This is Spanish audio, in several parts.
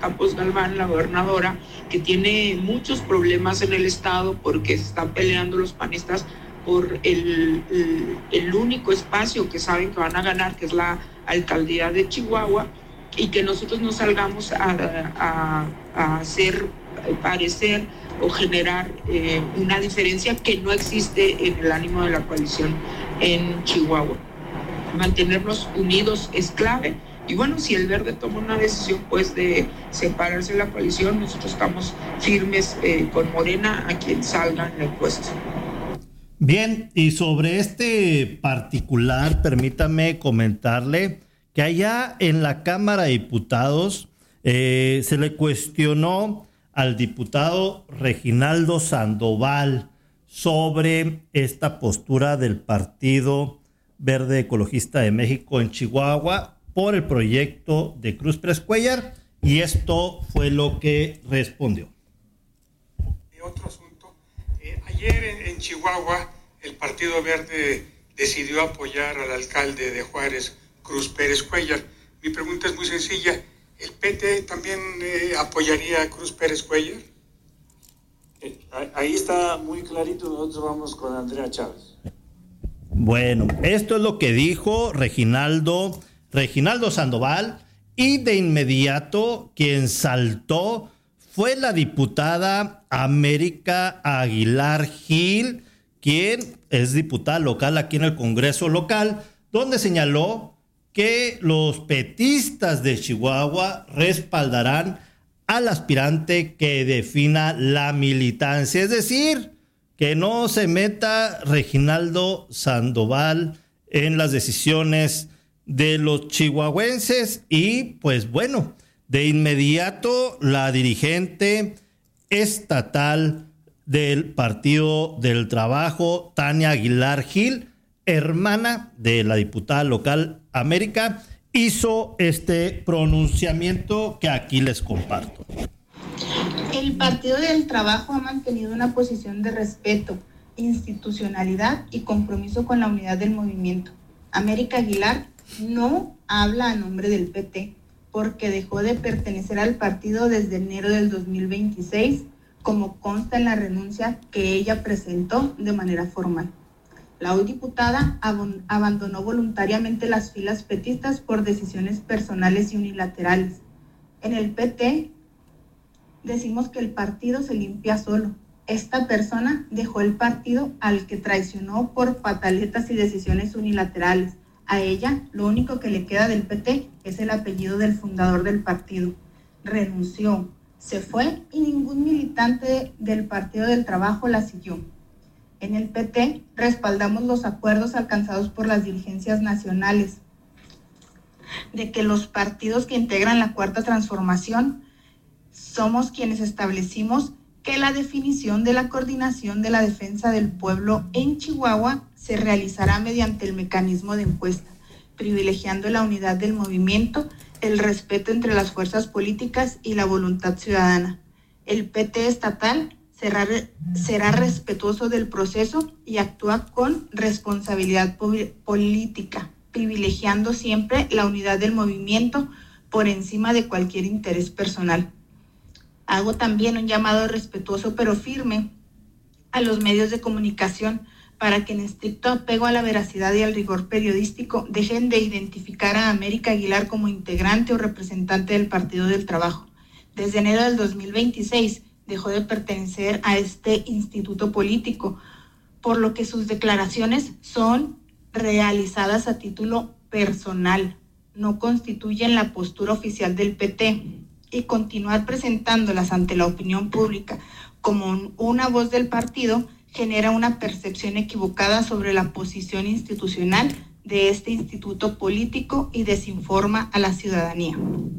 Campos Galván, la gobernadora, que tiene muchos problemas en el estado porque se están peleando los panistas por el único espacio que saben que van a ganar, que es la alcaldía de Chihuahua, y que nosotros no salgamos a hacer parecer o generar una diferencia que no existe en el ánimo de la coalición en Chihuahua. Mantenernos unidos es clave. Y bueno, si el Verde toma una decisión pues de separarse de la coalición, nosotros estamos firmes con Morena a quien salga en la encuesta. Bien, y sobre este particular, permítame comentarle que allá en la Cámara de Diputados se le cuestionó al diputado Reginaldo Sandoval sobre esta postura del Partido Verde Ecologista de México en Chihuahua por el proyecto de Cruz Pérez Cuéllar, y esto fue lo que respondió. Otro asunto, ayer en Chihuahua el Partido Verde decidió apoyar al alcalde de Juárez, Cruz Pérez Cuéllar. Mi pregunta es muy sencilla, ¿el PT también apoyaría a Cruz Pérez Cuéllar? Ahí está muy clarito, nosotros vamos con Andrea Chávez. Bueno, esto es lo que dijo Reginaldo Sandoval, y de inmediato quien saltó fue la diputada América Aguilar Gil, quien es diputada local aquí en el Congreso local, donde señaló que los petistas de Chihuahua respaldarán al aspirante que defina la militancia, es decir, que no se meta Reginaldo Sandoval en las decisiones de los chihuahuenses. Y pues bueno, de inmediato la dirigente estatal del Partido del Trabajo, Tania Aguilar Gil, hermana de la diputada local América, hizo este pronunciamiento que aquí les comparto. El Partido del Trabajo ha mantenido una posición de respeto, institucionalidad y compromiso con la unidad del movimiento. América Aguilar no habla a nombre del PT porque dejó de pertenecer al partido desde enero del 2026, como consta en la renuncia que ella presentó de manera formal. La hoy diputada abandonó voluntariamente las filas petistas por decisiones personales y unilaterales. En el PT decimos que el partido se limpia solo. Esta persona dejó el partido al que traicionó por pataletas y decisiones unilaterales. A ella lo único que le queda del PT es el apellido del fundador del partido. Renunció, se fue y ningún militante del Partido del Trabajo la siguió. En el PT respaldamos los acuerdos alcanzados por las dirigencias nacionales de que los partidos que integran la Cuarta Transformación somos quienes establecimos que la definición de la coordinación de la defensa del pueblo en Chihuahua se realizará mediante el mecanismo de encuesta, privilegiando la unidad del movimiento, el respeto entre las fuerzas políticas y la voluntad ciudadana. El PT estatal será respetuoso del proceso y actúa con responsabilidad política, privilegiando siempre la unidad del movimiento por encima de cualquier interés personal. Hago también un llamado respetuoso pero firme a los medios de comunicación para que en estricto apego a la veracidad y al rigor periodístico dejen de identificar a América Aguilar como integrante o representante del Partido del Trabajo. Desde enero del 2026 dejó de pertenecer a este instituto político, por lo que sus declaraciones son realizadas a título personal, no constituyen la postura oficial del PT, y continuar presentándolas ante la opinión pública como una voz del partido genera una percepción equivocada sobre la posición institucional de este instituto político y desinforma a la ciudadanía.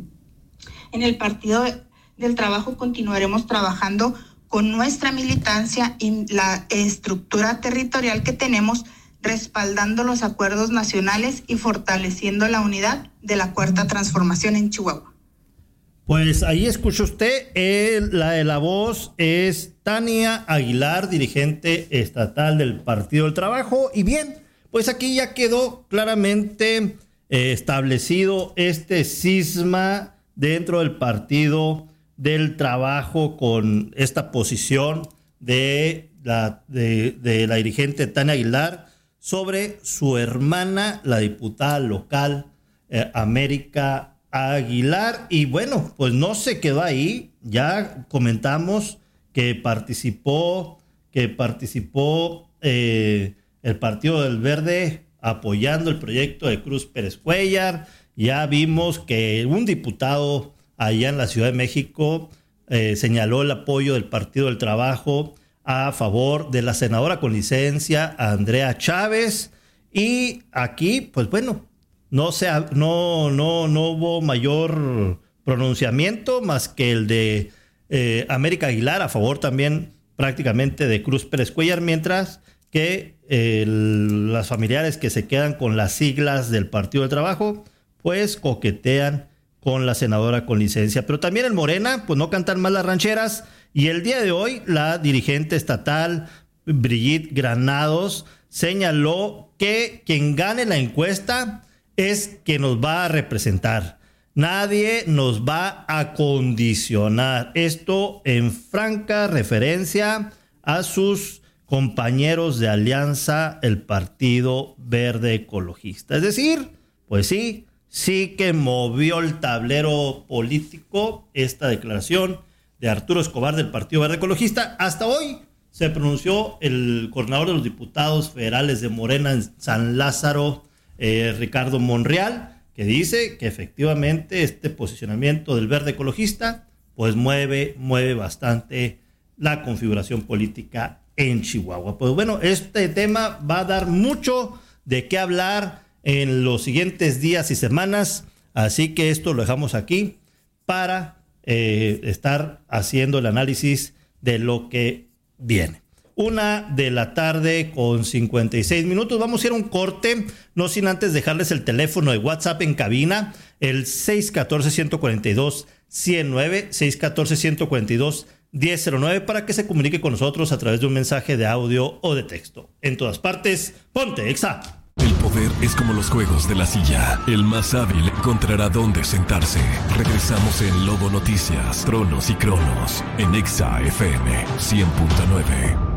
En el Partido del Trabajo continuaremos trabajando con nuestra militancia y la estructura territorial que tenemos, respaldando los acuerdos nacionales y fortaleciendo la unidad de la Cuarta Transformación en Chihuahua. Pues ahí escucha usted, la de la voz es Tania Aguilar, dirigente estatal del Partido del Trabajo. Y bien, pues aquí ya quedó claramente establecido este cisma dentro del Partido del Trabajo con esta posición de la dirigente Tania Aguilar sobre su hermana, la diputada local América Aguilar. Y bueno, pues no se quedó ahí. Ya comentamos que participó el Partido del Verde apoyando el proyecto de Cruz Pérez Cuéllar. Ya vimos que un diputado allá en la Ciudad de México señaló el apoyo del Partido del Trabajo a favor de la senadora con licencia Andrea Chávez. Y aquí, pues bueno, no hubo mayor pronunciamiento más que el de América Aguilar a favor también prácticamente de Cruz Pérez Cuéllar, mientras que las familiares que se quedan con las siglas del Partido del Trabajo pues coquetean con la senadora con licencia. Pero también en Morena pues no cantan más las rancheras, y el día de hoy la dirigente estatal Brigitte Granados señaló que quien gane la encuesta es que nos va a representar. Nadie nos va a condicionar. Esto en franca referencia a sus compañeros de alianza, el Partido Verde Ecologista. Es decir, pues sí que movió el tablero político esta declaración de Arturo Escobar del Partido Verde Ecologista. Hasta hoy se pronunció el coordinador de los diputados federales de Morena en San Lázaro, Ricardo Monreal, que dice que efectivamente este posicionamiento del Verde Ecologista pues mueve bastante la configuración política en Chihuahua. Pues bueno, este tema va a dar mucho de qué hablar en los siguientes días y semanas, así que esto lo dejamos aquí para estar haciendo el análisis de lo que viene. 1:00 con 56 minutos. Vamos a ir a un corte, no sin antes dejarles el teléfono de WhatsApp en cabina, el 614-142-109, 614-142-1009, para que se comunique con nosotros a través de un mensaje de audio o de texto. En todas partes, ponte Exa. El poder es como los juegos de la silla. El más hábil encontrará dónde sentarse. Regresamos en Lobo Noticias, Tronos y Cronos, en Exa FM 100.9.